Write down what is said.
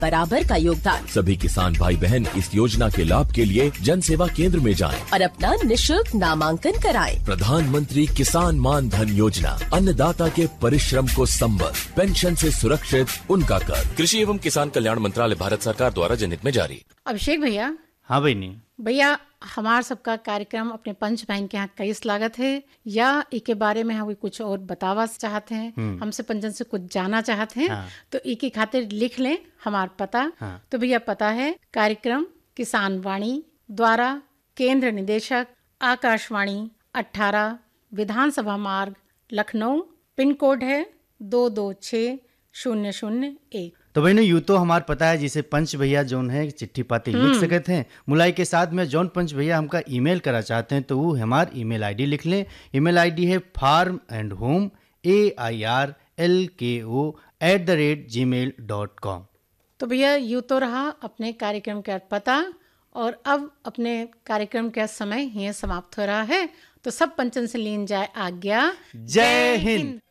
बराबर का योगदान। सभी किसान भाई बहन इस योजना के लाभ के लिए जन सेवा केंद्र में जाएं और अपना निशुल्क नामांकन कराएं। प्रधानमंत्री किसान मान धन योजना, अन्नदाता के परिश्रम को संबल, पेंशन से सुरक्षित उनका कर। कृषि एवं किसान कल्याण मंत्रालय, भारत सरकार द्वारा जनहित में जारी। अभिषेक भैया। हाँ बहनी। भैया हमार सबका कार्यक्रम अपने पंच बहन के यहाँ कई स्वागत है, या इके बारे में हम कुछ और बतावा चाहते हैं, हमसे पंचन से कुछ जाना चाहते हैं। हाँ। तो इके खातिर लिख लें हमार पता। हाँ। तो भैया पता है कार्यक्रम किसान वाणी द्वारा केंद्र निदेशक आकाशवाणी 18 विधानसभा मार्ग लखनऊ, पिन कोड है 226001। तो बहनों यूँ तो हमार पता है जिसे पंच भैया जौन है चिट्ठी पाती लिख सकते हैं। मुलाई के साथ में जौन पंच भैया हमका ईमेल करा चाहते हैं तो वो हमार ईमेल आईडी लिख लें। ईमेल आईडी है farmandhome@gmail.com। तो भैया यूँ तो रहा अपने कार्यक्रम का पता, और अब अपने कार्यक्रम का समय यह समाप्त हो रहा है। तो सब पंचन से लीन जाए आज्ञा। जय हिंद।